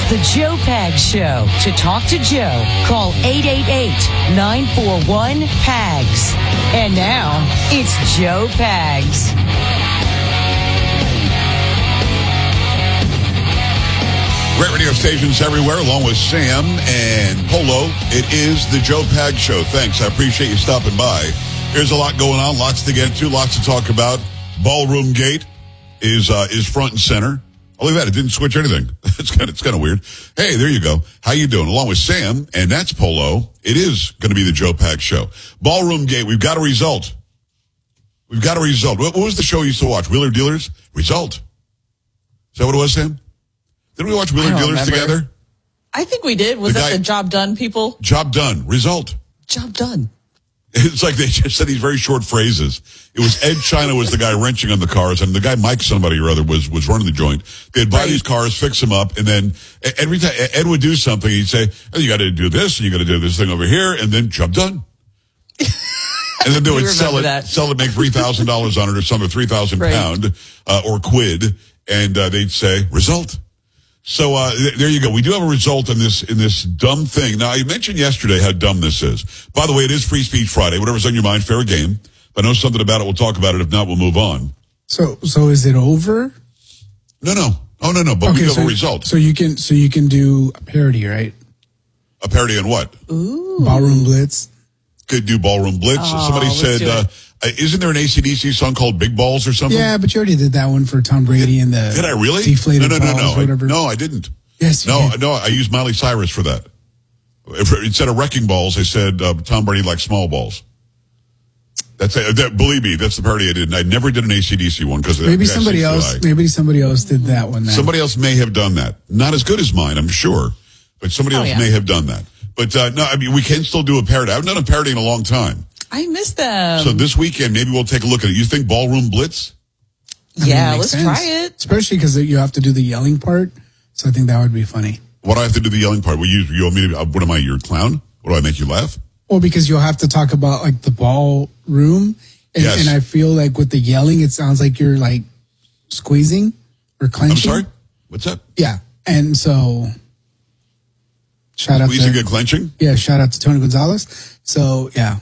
The Joe Pags Show. To talk to Joe, call 888-941-PAGS. And now, it's Joe Pags. Great radio stations everywhere, along with Sam and Polo. It is the Joe Pags Show. Thanks. I appreciate you stopping by. There's a lot going on, lots to get to, lots to talk about. Ballroom Gate is front and center. Only that, it didn't switch anything. It's kind of weird. Hey, there you go. How you doing? Along with Sam, and that's Polo. It is going to be the Joe Pags Show. Ballroom Gate, we've got a result. What was the show you used to watch? Wheeler Dealers? Result. Is that what it was, Sam? Didn't we watch Wheeler Dealers together? I think we did. Was that the Job Done people? Job done. Result. Job done. It's like they just said these very short phrases. It was Ed China was the guy wrenching on the cars, and the guy Mike somebody or other was running the joint. They'd buy these cars, fix them up, and then every time Ed would do something, he'd say, oh, you got to do this, and you got to do this thing over here, and then job done. And then they would sell it, make $3,000 on it or something, 3,000 pound or quid, and they'd say result. So there you go. We do have a result in this dumb thing. Now, I mentioned yesterday how dumb this is. By the way, it is Free Speech Friday. Whatever's on your mind, fair game. If I know something about it, we'll talk about it. If not, we'll move on. So is it over? No. Oh, no. But we have a result. So you can do a parody, right? A parody on what? Ooh. Ballroom Blitz. Could do Ballroom Blitz. Oh, somebody said, isn't there an AC/DC song called Big Balls or something? Yeah, but you already did that one for Tom Brady and the Did I really? Deflated balls or whatever. No, I didn't. Yes, you did. No, I used Miley Cyrus for that. Instead of wrecking balls, I said Tom Brady likes small balls. Believe me, that's the parody I did. And I never did an AC/DC one because maybe somebody else did that one. Then. Somebody else may have done that. Not as good as mine, I'm sure, but somebody else may have done that. But no, I mean we can still do a parody. I haven't done a parody in a long time. I miss them. So this weekend, maybe we'll take a look at it. You think Ballroom Blitz? Yeah, let's try it. Especially because you have to do the yelling part. So I think that would be funny. What do I have to do the yelling part? You want me to? What am I? Your clown? What do I make you laugh? Well, because you'll have to talk about like the ballroom, and I feel like with the yelling, it sounds like you're like squeezing or clenching. I'm sorry. What's that? Yeah, and so shout out squeezing to and clenching. Yeah, shout out to Tony Gonzalez. So yeah.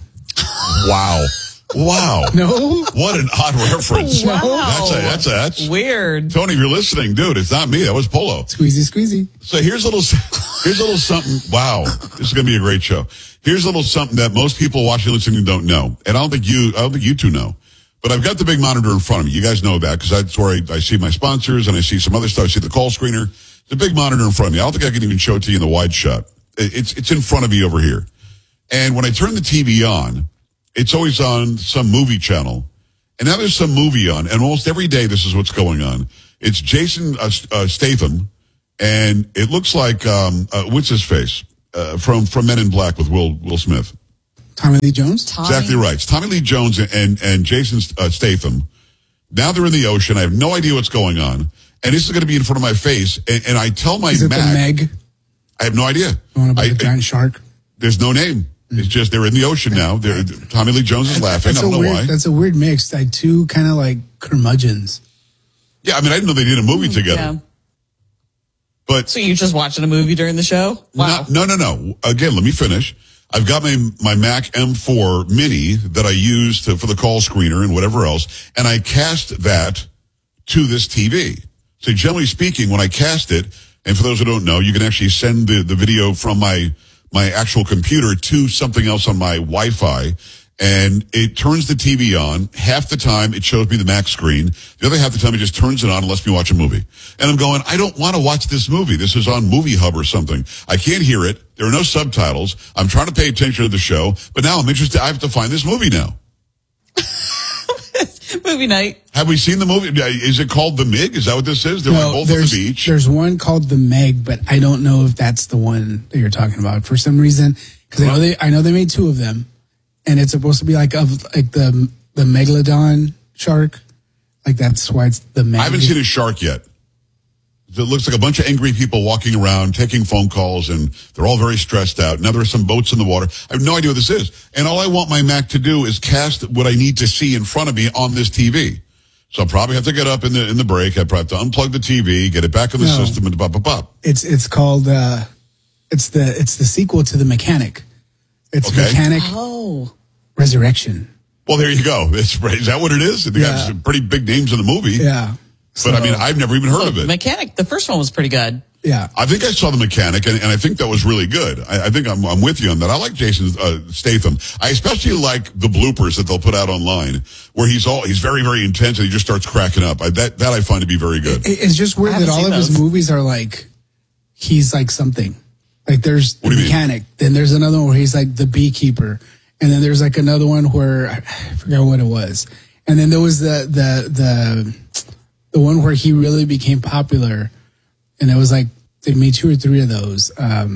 Wow. No. What an odd reference. Wow. That's weird. Tony, if you're listening, dude, it's not me. That was Polo. Squeezy. So here's a little something. Wow. This is going to be a great show. Here's a little something that most people watching and listening don't know. And I don't think you two know. But I've got the big monitor in front of me. You guys know that because that's where I see my sponsors and I see some other stuff. I see the call screener. The big monitor in front of me. I don't think I can even show it to you in the wide shot. It's in front of me over here. And when I turn the TV on, it's always on some movie channel. And now there's some movie on, and almost every day this is what's going on. It's Jason Statham, and it looks like, what's his face? From Men in Black with Will Smith. Tommy Lee Jones? Exactly right. It's Tommy Lee Jones and Jason Statham. Now they're in the ocean. I have no idea what's going on. And this is going to be in front of my face. And I tell my Is it Mac. the Meg? I have no idea. The one about the giant shark? There's no name. It's just they're in the ocean now. Tommy Lee Jones is laughing. I don't know why. That's a weird mix. Like two kind of like curmudgeons. Yeah, I mean, I didn't know they did a movie together. Yeah. But so you're just watching a movie during the show? Wow. No. Again, let me finish. I've got my Mac M4 Mini that I use for the call screener and whatever else, and I cast that to this TV. So generally speaking, when I cast it, and for those who don't know, you can actually send the video from my actual computer to something else on my Wi-Fi, and it turns the TV on. Half the time, it shows me the Mac screen. The other half the time, it just turns it on and lets me watch a movie. And I'm going, I don't want to watch this movie. This is on Movie Hub or something. I can't hear it. There are no subtitles. I'm trying to pay attention to the show, but now I'm interested. I have to find this movie now. Movie night. Have we seen the movie? Is it called The Meg? Is that what this is? They're both on the beach. There's one called The Meg, but I don't know if that's the one that you're talking about for some reason. Because I know they made two of them, and it's supposed to be like the megalodon shark. Like that's why it's the Meg. I haven't seen a shark yet. It looks like a bunch of angry people walking around, taking phone calls, and they're all very stressed out. Now there are some boats in the water. I have no idea what this is. And all I want my Mac to do is cast what I need to see in front of me on this TV. So I'll probably have to get up in the break. I probably have to unplug the TV, get it back in the system, and bop. It's called it's the sequel to The Mechanic. It's Okay. Mechanic Resurrection. Well, there you go. Is that what it is? They got some pretty big names in the movie. Yeah. But I mean, I've never even heard of it. Mechanic, the first one was pretty good. Yeah. I think I saw The Mechanic, and I think that was really good. I think I'm with you on that. I like Jason Statham. I especially like the bloopers that they'll put out online, where he's very, very intense, and he just starts cracking up. That I find to be very good. It's just weird that all of his movies are like, he's like something. Like there's The Mechanic, then there's another one where he's like the beekeeper, and then there's like another one where I forgot what it was, and then there was the one where he really became popular. And it was like, they made 2 or 3 of those.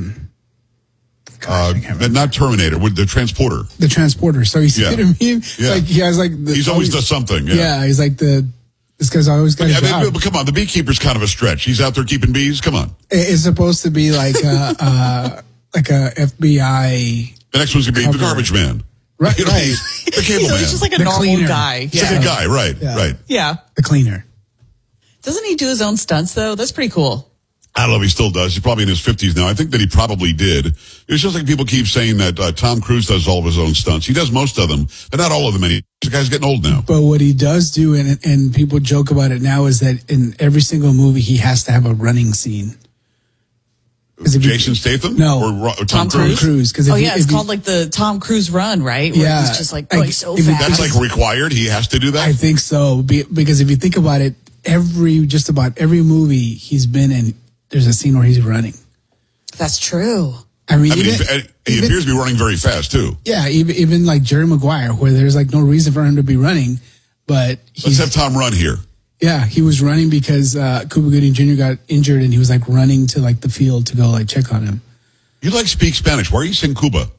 Not Terminator, with the Transporter. The Transporter. So you see what I mean? Yeah. Like he has like he's always does something. Yeah, he's like this guy's always got a job. But come on, the beekeeper's kind of a stretch. He's out there keeping bees. Come on. It's supposed to be like a FBI. The next one's gonna be the garbage man. Right. The cable man. He's just like a The normal cleaner. guy. He's like a guy, right? Yeah. The cleaner. Doesn't he do his own stunts though? That's pretty cool. I don't know if he still does. He's probably in his 50s now. I think that he probably did. It's just like people keep saying that Tom Cruise does all of his own stunts. He does most of them, but not all of them. The guy's getting old now. But what he does do, and people joke about it now, is that in every single movie he has to have a running scene. Jason Statham? No. Or Tom Cruise? It's called like the Tom Cruise run, right? Where he's just like going so fast. That's like required? He has to do that? I think so. Because if you think about it, just about every movie he's been in, there's a scene where he's running. That's true. I mean, he appears to be running very fast too. Yeah, even like Jerry Maguire, where there's like no reason for him to be running, but let's have Tom run here. Yeah, he was running because Cuba Gooding Jr. got injured, and he was like running to like the field to go like check on him. You like speak Spanish? Why are you saying Cuba?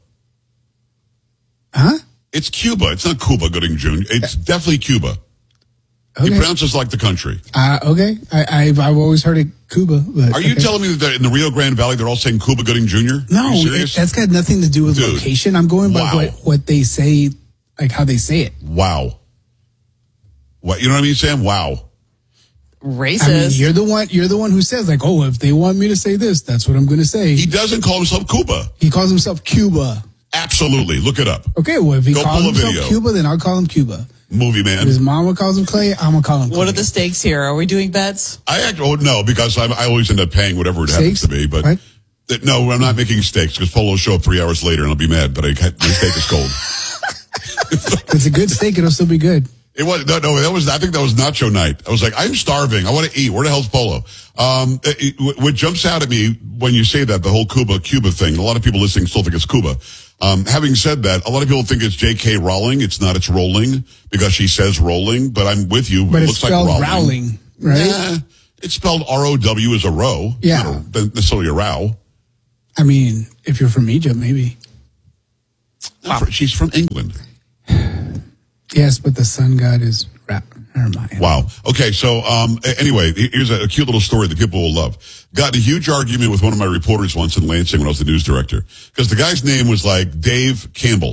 Huh? It's Cuba. It's not Cuba Gooding Jr. It's definitely Cuba. Okay. He pronounces like the country. Okay. I've always heard it Cuba. But are you telling me that in the Rio Grande Valley they're all saying Cuba Gooding Jr.? No, that's got nothing to do with location. I'm going by what they say, like how they say it. Wow. What, you know what I mean, Sam? Wow. Racist. I mean, you're the one who says like, oh, if they want me to say this, that's what I'm going to say. He doesn't call himself Cuba. He calls himself Cuba. Absolutely. Look it up. Okay, well, if he calls himself Cuba, then I'll call him Cuba. Movie man. If his mama calls him Clay, I'm going to call him Clay. What are the stakes here? Are we doing bets? No, because I always end up paying whatever it happens to be. But what? No, I'm not making steaks because Polo will show up 3 hours later and I'll be mad, but my steak is cold. If it's a good steak, it'll still be good. It was I think that was nacho night. I was like, I'm starving. I want to eat. Where the hell's Polo? What jumps out at me when you say that, the whole Cuba thing, a lot of people listening still think it's Cuba. Having said that, a lot of people think it's J.K. Rowling. It's not, it's Rowling because she says rolling, but I'm with you. But it it's looks spelled like Rowling, right? Yeah, it's spelled R-O-W as a row. Yeah. Not necessarily a row. I mean, if you're from Egypt, maybe. Wow. She's from England. Yes, but the sun god is never mind. Wow. Okay, so anyway, here's a cute little story that people will love. Got in a huge argument with one of my reporters once in Lansing when I was the news director because the guy's name was like Dave Campbell,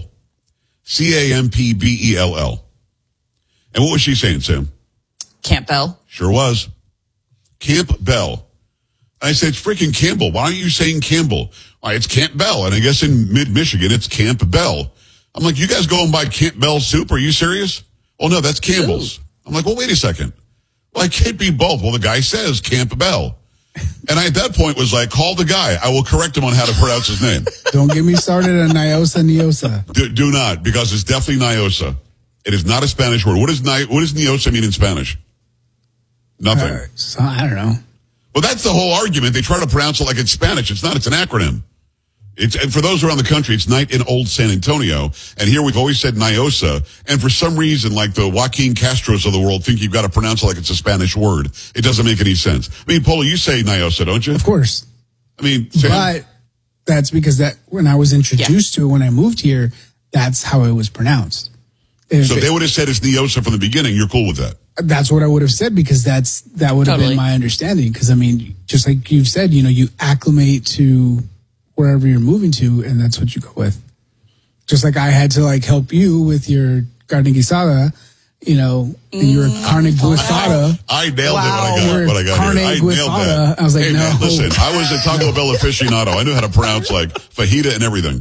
Campbell. And what was she saying, Sam? Campbell. Sure was. Campbell. I said, it's freaking Campbell. Why aren't you saying Campbell? Why, it's Campbell. And I guess in mid-Michigan, it's Campbell. I'm like, you guys go and buy Campbell soup? Are you serious? Oh, no, that's Campbell's. Ooh. I'm like, well, wait a second. Well, I can't be both. Well, the guy says Campbell. And I, at that point, was like, call the guy. I will correct him on how to pronounce his name. Don't get me started on Niosa. Do not, because it's definitely Niosa. It is not a Spanish word. What does Niosa mean in Spanish? Nothing. So, I don't know. Well, that's the whole argument. They try to pronounce it like it's Spanish. It's not. It's an acronym. And for those around the country, it's Night in Old San Antonio. And here we've always said Niosa. And for some reason, like the Joaquin Castros of the world think you've got to pronounce it like it's a Spanish word. It doesn't make any sense. I mean, Polo, you say Niosa, don't you? Of course. I mean, but that's because that when I was introduced to it, when I moved here, that's how it was pronounced. So if they would have said it's Niosa from the beginning, you're cool with that? That's what I would have said because that would have been my understanding. Because, I mean, just like you've said, you acclimate to wherever you're moving to, and that's what you go with. Just like I had to help you with your carne guisada, and you're carne guisada. I nailed it when I got carne here. I nailed guisada. that. I was like, hey, no. Man, listen, I was a Taco Bell aficionado. I knew how to pronounce like fajita and everything.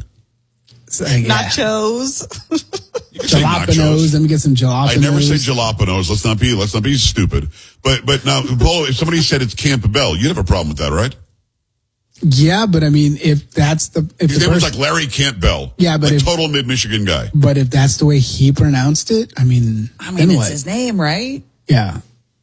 Nachos. Jalapenos. Let me get some jalapenos. I never say jalapenos. Let's not be stupid. But now, Paul, if somebody said it's Camp Bell, you'd have a problem with that, right? Yeah, but I mean, if that's his name was like Larry Campbell. Yeah, but like total mid-Michigan guy. But if that's the way he pronounced it, I mean, it's what? his name, right? Yeah.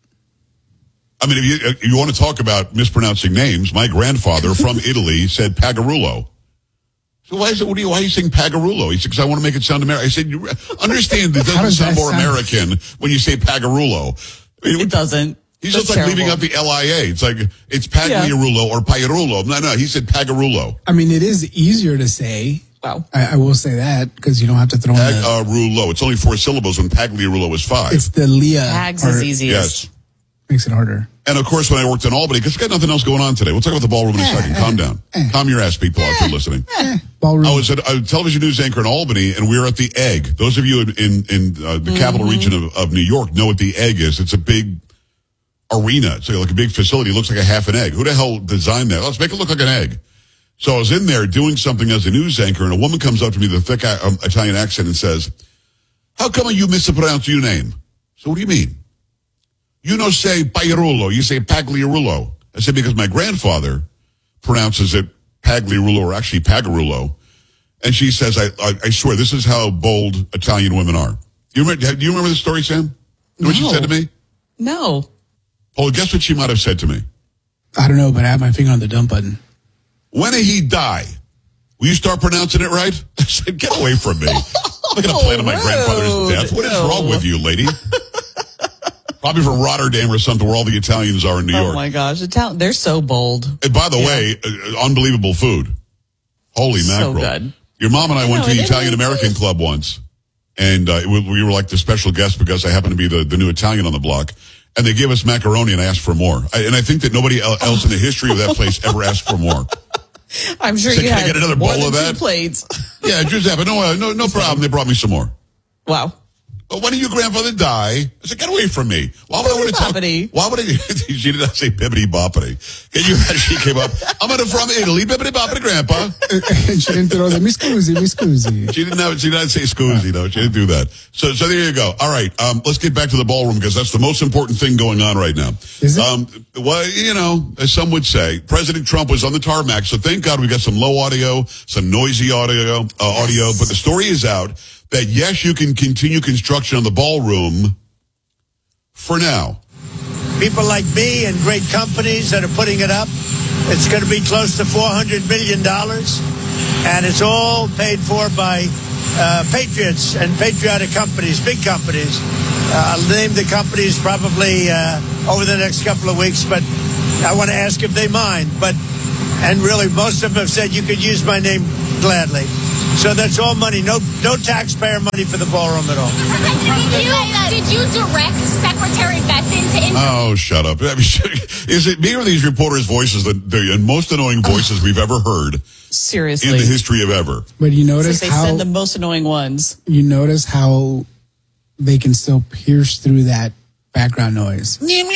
I mean, if you want to talk about mispronouncing names, my grandfather from Italy said Pagarullo. So why are you saying Pagarullo? He said, because I want to make it sound American. I said, you understand it doesn't sound more American when you say Pagarullo. It doesn't. He's just like leaving out the LIA. It's like, it's Pagliarullo or Pagliarullo. No, he said Pagarullo. I mean, it is easier to say. Wow. I will say that because you don't have to throw in Pagarullo. It's only 4 syllables when Pagliarullo is 5. It's the Leah. Pags is easiest. Yes. Makes it harder. And of course, when I worked in Albany, because we got nothing else going on today. We'll talk about the ballroom in a second. Calm down. Calm your ass, people, out there listening. Ballroom. I was a television news anchor in Albany, and we were at the Egg. Those of you in the capital region of New York know what the Egg is. It's a big arena. It's like a big facility. It looks like a half an egg. Who the hell designed that? Let's make it look like an egg. So I was in there doing something as a news anchor, and a woman comes up to me with a thick Italian accent and says, "How come you mispronounce your name?" So what do you mean? You don't say Pagliarullo, you say Pagliarullo. I said, because my grandfather pronounces it Pagliarullo, or actually Pagarullo. And she says, I swear, this is how bold Italian women are. Do you remember the story, Sam? You know what she said to me? No. Oh, guess what she might have said to me? I don't know, but I have my finger on the dump button. When did he die? Will you start pronouncing it right? I said, get away from me. I'm not going to plan on my grandfather's death. What is wrong with you, lady? Probably from Rotterdam or something, where all the Italians are in New York. Oh my gosh, they're so bold. And by the way, unbelievable food. Holy mackerel! So good. Your mom and I went to the Italian American Club once, and we were like the special guest because I happened to be the new Italian on the block. And they gave us macaroni, and I asked for more. And I think that nobody else in the history of that place ever asked for more. I'm sure you had can I get another bowl of that? 2 plates. Yeah, Giuseppe, no problem. They brought me some more. Wow. But when did your grandfather die? I said, get away from me. Why would I want to talk? Why would I? She did not say bibbity boppity. She came up, I'm from Italy, bibbity boppity grandpa. She didn't throw the mi scusi. She did not say scusi, though. She didn't do that. So there you go. All right. Let's get back to the ballroom because that's the most important thing going on right now. Is it? Well, as some would say, President Trump was on the tarmac. So thank God we got some low audio, some noisy audio, but the story is out that yes, you can continue construction on the ballroom for now. People like me and great companies that are putting it up. It's going to be close to $400 million. And it's all paid for by patriots and patriotic companies, big companies. I'll name the companies probably over the next couple of weeks, but I want to ask if they mind. And really, most of them have said you could use my name gladly. So that's all money. No taxpayer money for the ballroom at all. Did you direct Secretary Bessent to... Oh, shut up. I mean, is it me or these reporters' voices, the most annoying voices we've ever heard? Seriously. In the history of ever. But you notice they send the most annoying ones. You notice how they can still pierce through that background noise.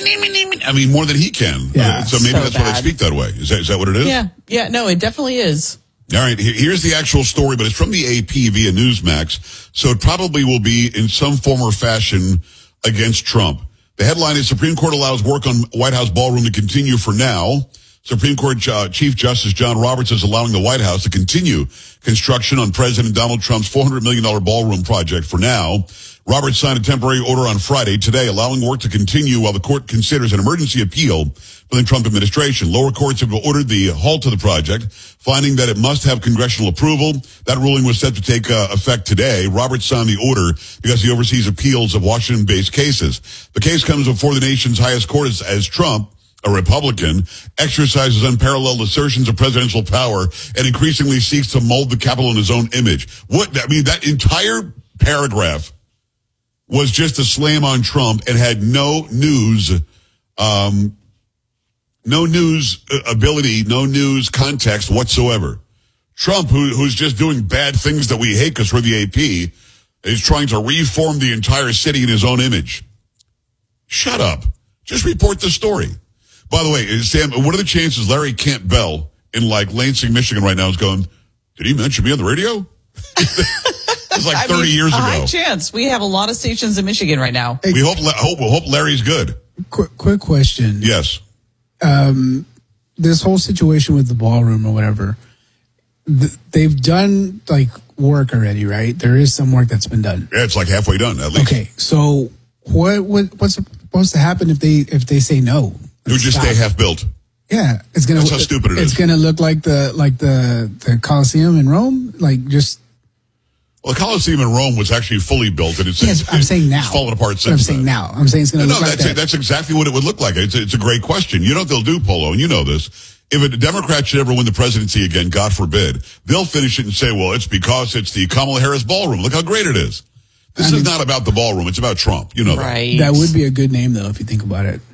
I mean, more than he can. Yeah. So maybe that's why they speak that way. Is that what it is? Yeah, no, it definitely is. All right, here's the actual story, but it's from the AP via Newsmax, so it probably will be in some form or fashion against Trump. The headline is Supreme Court allows work on White House ballroom to continue for now. Supreme Court Chief Justice John Roberts is allowing the White House to continue construction on President Donald Trump's $400 million ballroom project for now. Roberts signed a temporary order on Friday today allowing work to continue while the court considers an emergency appeal from the Trump administration. Lower courts have ordered the halt to the project, finding that it must have congressional approval. That ruling was set to take effect today. Roberts signed the order because he oversees appeals of Washington-based cases. The case comes before the nation's highest court as Trump, a Republican, exercises unparalleled assertions of presidential power and increasingly seeks to mold the Capitol in his own image. That entire paragraph was just a slam on Trump and had no news ability, no news context whatsoever. Trump, who's just doing bad things that we hate because we're the AP, He's trying to reform the entire city in his own image. Shut up. Just report the story. By the way, Sam, what are the chances Larry Kent Bell in like Lansing, Michigan right now is going, did he mention me on the radio? It's like 30 years ago. High chance. We have a lot of stations in Michigan right now. We hope Larry's good. Quick question. Yes. This whole situation with the ballroom or whatever, they've done like work already, right? There is some work that's been done. Yeah, it's like halfway done at least. Okay, so what's supposed to happen if they say no? It would just stay half built. Yeah, it's gonna. That's how stupid it is. It's gonna look like the Colosseum in Rome, like just. Well, the Colosseum in Rome was actually fully built, and I'm saying now. It's fallen apart since. I'm saying now. I'm saying it's going to look like that. That's exactly what it would look like. It's a great question. You know what they'll do, Polo, and you know this. If a Democrat should ever win the presidency again, God forbid, they'll finish it and say, well, it's because it's the Kamala Harris ballroom. Look how great it is. This is not about the ballroom. It's about Trump. You know right. That would be a good name, though, if you think about it.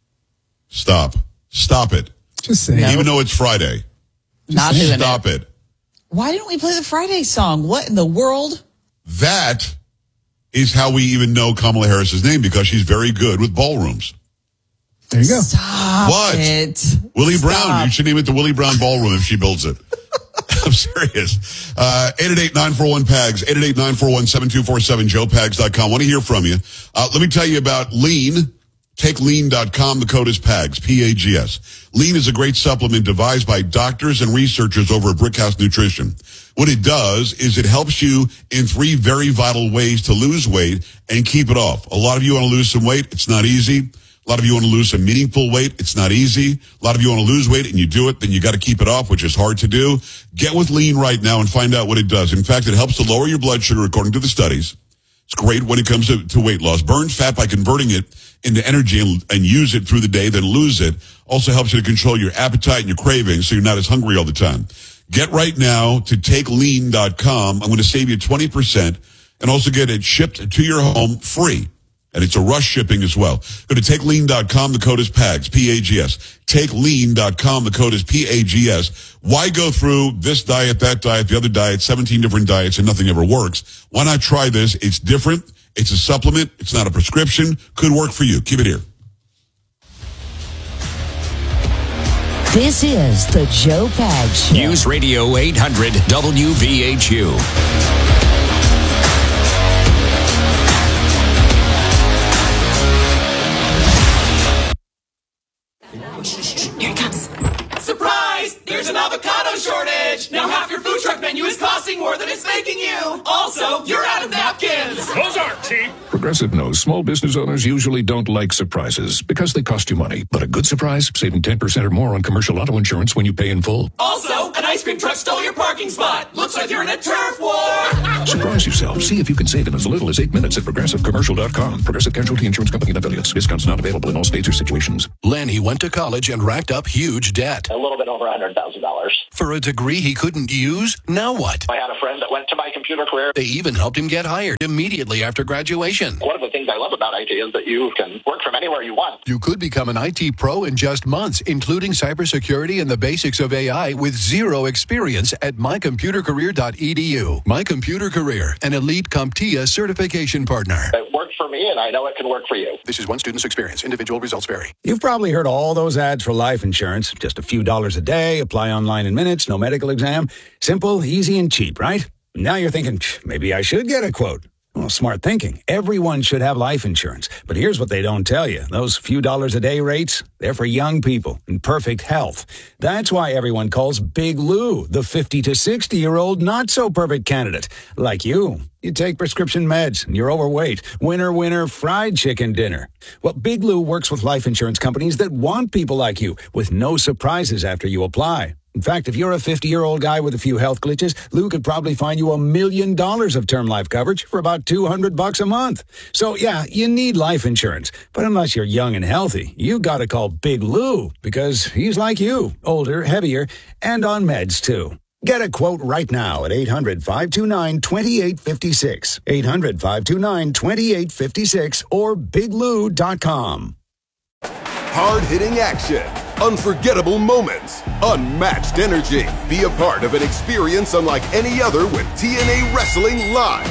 Stop it. Just say Even though it's Friday. Not doing it. Stop it. Why didn't we play the Friday song? What in the world? That is how we even know Kamala Harris's name, because she's very good with ballrooms. There you go. Stop it. Willie Brown. You should name it the Willie Brown Ballroom if she builds it. I'm serious. 888-941-PAGS, 888-941-7247, joepags.com. Want to hear from you. Let me tell you about Lean. Take lean.com. The code is PAGS, P-A-G-S. Lean is a great supplement devised by doctors and researchers over at Brickhouse Nutrition. What it does is it helps you in 3 very vital ways to lose weight and keep it off. A lot of you want to lose some weight. It's not easy. A lot of you want to lose some meaningful weight. It's not easy. A lot of you want to lose weight and you do it, then you got to keep it off, which is hard to do. Get with Lean right now and find out what it does. In fact, it helps to lower your blood sugar according to the studies. It's great when it comes to weight loss. Burn fat by converting it into energy and use it through the day, then lose it. Also helps you to control your appetite and your cravings so you're not as hungry all the time. Get right now to takelean.com. I'm going to save you 20% and also get it shipped to your home free. And it's a rush shipping as well. Go to takelean.com. The code is PAGS, P-A-G-S. Takelean.com. The code is P-A-G-S. Why go through this diet, that diet, the other diet, 17 different diets, and nothing ever works? Why not try this? It's different. It's a supplement. It's not a prescription. Could work for you. Keep it here. This is the Joe Pags Show. News Radio 800 WVHU. Here it comes. Surprise! There's an avocado shortage! Now half your food truck menu is costing more than it's making you! Also, you're out of napkins! Those aren't cheap! Progressive knows small business owners usually don't like surprises because they cost you money. But a good surprise, saving 10% or more on commercial auto insurance when you pay in full. Also, an ice cream truck stole your parking spot! Looks like you're in a turf war! Surprise yourself. See if you can save in as little as 8 minutes at ProgressiveCommercial.com. Progressive Casualty Insurance Company and affiliates. Discounts not available in all states or situations. Lenny went to college and racked up huge debt. A little bit over $100,000. For a degree he couldn't use? Now what? I had a friend that went to My Computer Career. They even helped him get hired immediately after graduation. One of the things I love about IT is that you can work from anywhere you want. You could become an IT pro in just months, including cybersecurity and the basics of AI with zero experience at mycomputercareer.edu. My Computer Career, an elite CompTIA certification partner. It worked for me, and I know it can work for you. This is one student's experience. Individual results vary. You've probably heard all those ads for life insurance. Just a few dollars a day, apply online in minutes, no medical exam. Simple, easy, and cheap, right? Now you're thinking, maybe I should get a quote. Well, smart thinking. Everyone should have life insurance. But here's what they don't tell you. Those few dollars a day rates, they're for young people in perfect health. That's why everyone calls Big Lou the 50 to 60-year-old not-so-perfect candidate. Like you. You take prescription meds and you're overweight. Winner, winner, fried chicken dinner. Well, Big Lou works with life insurance companies that want people like you with no surprises after you apply. In fact, if you're a 50-year-old guy with a few health glitches, Lou could probably find you $1 million of term life coverage for about $200 a month. So, yeah, you need life insurance. But unless you're young and healthy, you got to call Big Lou because he's like you, older, heavier, and on meds, too. Get a quote right now at 800-529-2856, 800-529-2856, or biglou.com. Hard-hitting action, unforgettable moments, unmatched energy. Be a part of an experience unlike any other with TNA Wrestling Live.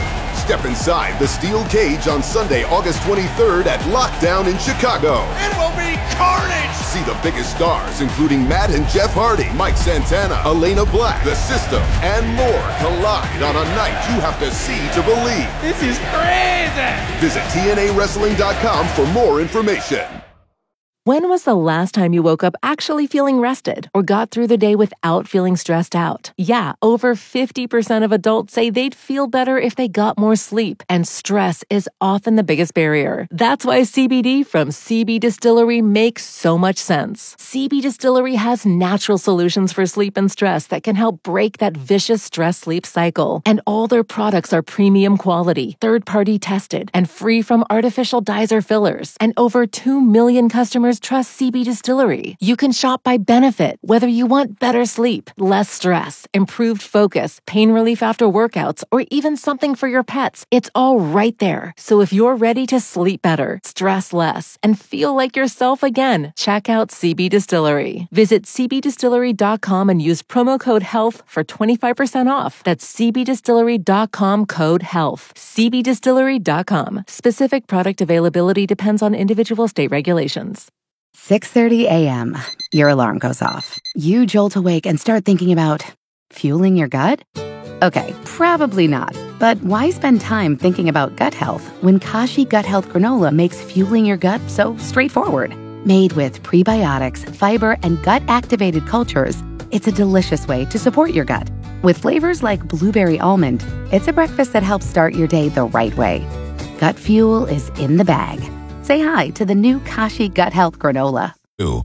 Step inside the steel cage on Sunday, August 23rd at Lockdown in Chicago. It will be carnage! See the biggest stars, including Matt and Jeff Hardy, Mike Santana, Elena Black, The System, and more collide on a night you have to see to believe. This is crazy! Visit TNAWrestling.com for more information. When was the last time you woke up actually feeling rested or got through the day without feeling stressed out? Yeah, over 50% of adults say they'd feel better if they got more sleep, and stress is often the biggest barrier. That's why CBD from CB Distillery makes so much sense. CB Distillery has natural solutions for sleep and stress that can help break that vicious stress-sleep cycle. And all their products are premium quality, third-party tested, and free from artificial dyes or fillers. And over 2 million customers trust CB Distillery. You can shop by benefit, whether you want better sleep, less stress, improved focus, pain relief after workouts, or even something for your pets. It's all right there. So if you're ready to sleep better, stress less, and feel like yourself again, check out CB Distillery. Visit cbdistillery.com and use promo code HEALTH for 25% off. That's cbdistillery.com, code HEALTH. cbdistillery.com. Specific product availability depends on individual state regulations. 6:30 a.m. Your alarm goes off. You jolt awake and start thinking about fueling your gut? Okay, probably not. But why spend time thinking about gut health when Kashi Gut Health Granola makes fueling your gut so straightforward? Made with prebiotics, fiber, and gut-activated cultures, it's a delicious way to support your gut. With flavors like blueberry almond, it's a breakfast that helps start your day the right way. Gut fuel is in the bag. Say hi to the new Kashi Gut Health Granola. Ew.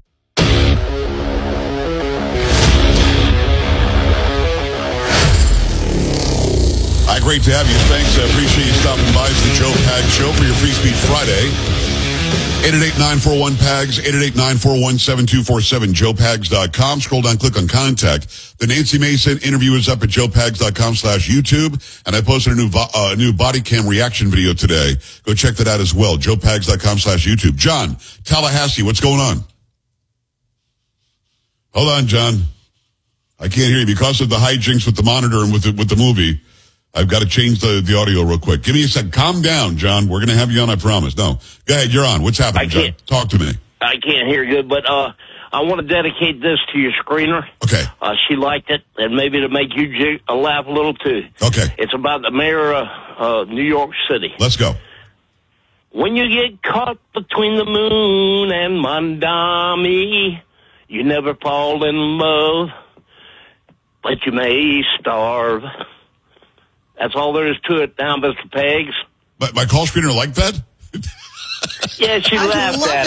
Hi, great to have you. Thanks. I appreciate you stopping by. It's the Joe Pags Show for your Free Speech Friday. 888-941-PAGS, 888-941-7247, joepags.com. Scroll down, click on Contact. The Nancy Mason interview is up at joepags.com/YouTube, and I posted a new body cam reaction video today. Go check that out as well, joepags.com/YouTube. John, Tallahassee, what's going on? Hold on, John. I can't hear you because of the hijinks with the monitor and with the movie. I've got to change the audio real quick. Give me a second. Calm down, John. We're going to have you on, I promise. No. Go ahead. You're on. What's happening, John? Talk to me. I can't hear good, but I want to dedicate this to your screener. Okay. She liked it, and maybe to make you laugh a little, too. Okay. It's about the mayor of New York City. Let's go. When you get caught between the moon and Mondami, you never fall in love, but you may starve. That's all there is to it now, Mr. Pegs. But my call screener liked that? Yeah, she laughed at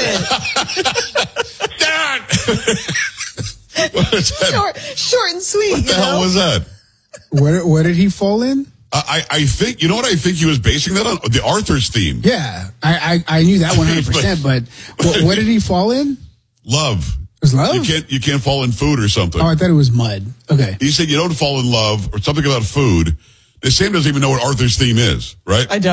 it. Short and sweet. What the hell was that? What did he fall in? I think, you know what I think he was basing that on? The Arthur's theme. Yeah, I knew that 100%, but what did he fall in? Love. It was love? You can't fall in food or something. Oh, I thought it was mud. Okay. He said you don't fall in love or something about food. Sam doesn't even know what Arthur's theme is, right? I don't.